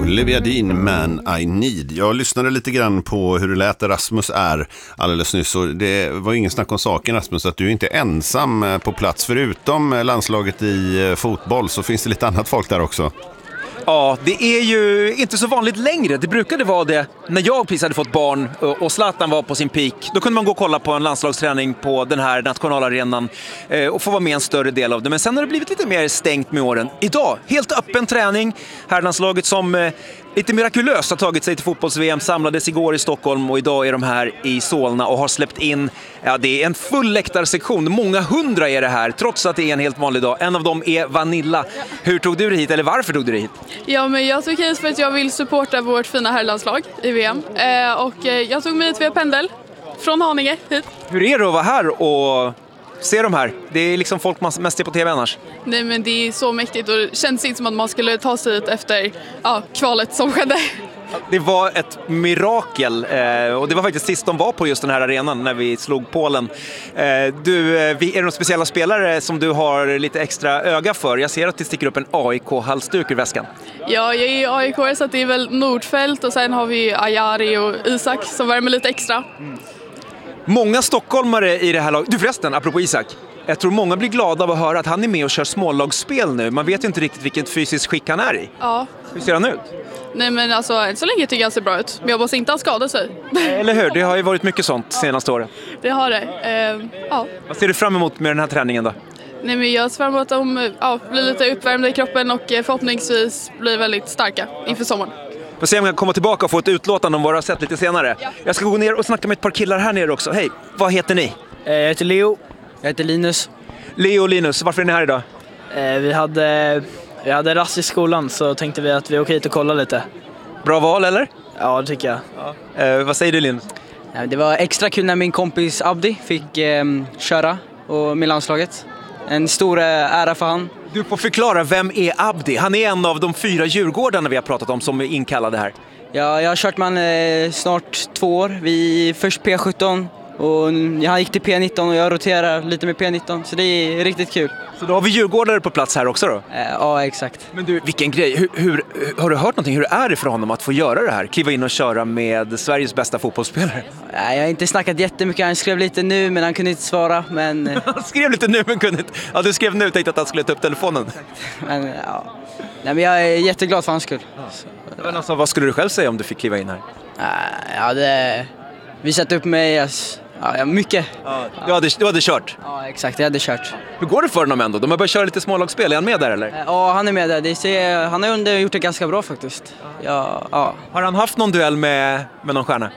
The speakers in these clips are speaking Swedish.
Olivia Dean, Man I Need. Jag lyssnade lite grann på hur det lät Rasmus är alldeles nyss, och det var ingen snack om saken, Rasmus, att du är inte ensam på plats. Förutom landslaget i fotboll så finns det lite annat folk där också. Ja, det är ju inte så vanligt längre. Det brukade vara det när jag precis hade fått barn och Zlatan var på sin peak. Då kunde man gå och kolla på en landslagsträning på den här nationalarenan och få vara med en större del av det. Men sen har det blivit lite mer stängt med åren. Idag, helt öppen träning. Herrlandslaget som lite mirakulöst har tagit sig till fotbolls-VM, samlades igår i Stockholm och idag är de här i Solna och har släppt in, ja, det är en full läktarsektion. Många hundra är det här, trots att det är en helt vanlig dag. En av dem är Vanilla. Hur tog du dig hit, eller varför tog du dig hit? Ja, men jag tog hit för att jag vill supporta vårt fina herrlandslag i VM. Och jag tog mig hit via pendel från Haninge hit. Hur är det att vara här och se de här? Det är liksom folk man mest ser på tv annars. Nej, men det är så mäktigt och det känns inte som att man skulle ta sig hit efter kvalet som skedde. Det var ett mirakel och det var faktiskt sist de var på just den här arenan när vi slog Polen. Är det några speciella spelare som du har lite extra öga för? Jag ser att det sticker upp en AIK-halsduk ur väskan. Ja, jag är AIK, så att det är väl Nordfeldt och sen har vi Ajari och Isak som värmer lite extra. Många stockholmare i det här laget. Du förresten, apropå Isak. Jag tror många blir glada av att höra att han är med och kör smålagsspel nu. Man vet ju inte riktigt vilket fysiskt skick han är i. Ja. Hur ser han ut? Nej, men alltså, så länge tycker jag han ser bra ut. Men jag måste inte ha skadat sig. Eller hur? Det har ju varit mycket sånt senaste året. Det har det. Ja. Vad ser du fram emot med den här träningen då? Nej, men jag ser fram emot att de blir lite uppvärmda i kroppen och förhoppningsvis blir väldigt starka inför sommaren. Får se om jag kan komma tillbaka och få ett utlåtande om vad du har sett lite senare. Ja. Jag ska gå ner och snacka med ett par killar här nere också. Hej, vad heter ni? Jag heter Leo. Jag heter Linus. Leo och Linus, varför är ni här idag? Vi hade rast i skolan, så tänkte vi att vi åker hit och kolla lite. Bra val, eller? Ja, det tycker jag. Ja. Vad säger du, Linus? Ja, det var extra kul när min kompis Abdi fick köra med landslaget. En stor ära för han. Du får förklara, vem är Abdi? Han är en av de 4 djurgårdarna vi har pratat om som är inkallade här. Ja, jag har kört med snart 2 år. Vi först P17 och jag gick till P19 och jag roterar lite med P19. Så det är riktigt kul. Så då har vi djurgårdare på plats här också då? Ja, exakt. Men du, vilken grej. Hur har du hört någonting? Hur är det för honom att få göra det här? Kliva in och köra med Sveriges bästa fotbollsspelare? Jag har inte snackat jättemycket. Han skrev lite nu, men han kunde inte svara. Men... Han skrev lite nu, men kunde inte. Ja, du skrev nu och tänkte att han skulle ta upp telefonen. Men, ja. Nej, men jag är jätteglad för hans skull. Men alltså, vad skulle du själv säga om du fick kliva in här? Jag hade visat upp mig mycket. Ja, du hade kört? Ja, exakt. Jag hade kört. Hur går det för honom ändå? De har börjat köra lite smålagsspel. Är han med där eller? Ja, han är med där. Han har gjort det ganska bra faktiskt. Ja. Har han haft någon duell med någon stjärna?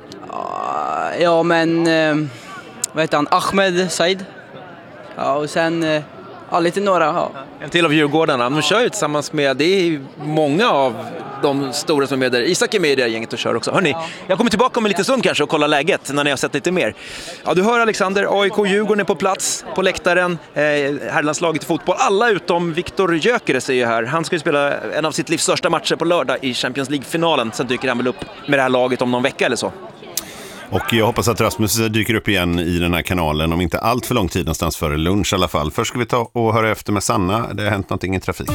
Ja, men vad heter han? Ahmed Said. Ja, och sen lite några. Ja. En till av djurgårdarna. De kör ju tillsammans med, det är många av de stora som är med där. Isak är med i det gänget och kör också. Hörrni, jag kommer tillbaka om en liten stund kanske och kolla läget när ni har sett lite mer. Ja, du hör Alexander, AIK Djurgården är på plats på läktaren. Herrlandslaget i fotboll. Alla utom Viktor Gyökeres är ju här. Han ska ju spela en av sitt livs största matcher på lördag i Champions League-finalen. Sen dyker han väl upp med det här laget om någon vecka eller så. Och jag hoppas att Rasmus dyker upp igen i den här kanalen om inte allt för lång tid, någonstans före lunch i alla fall. Först ska vi ta och höra efter med Sanna. Det har hänt någonting i trafiken.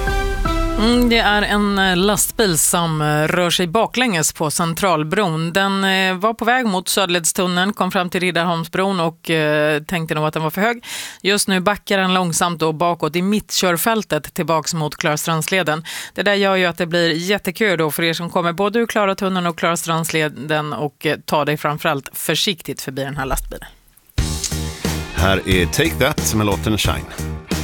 Det är en lastbil som rör sig baklänges på Centralbron. Den var på väg mot Söderledstunneln, kom fram till Riddarholmsbron och tänkte nog att den var för hög. Just nu backar den långsamt och bakåt i mittkörfältet tillbaks mot Klarastransleden. Det där gör ju att det blir jättekul då för er som kommer både ur Klaratunneln och Klarastransleden och ta dig framförallt försiktigt förbi den här lastbilen. Här är Take That med låten Shine.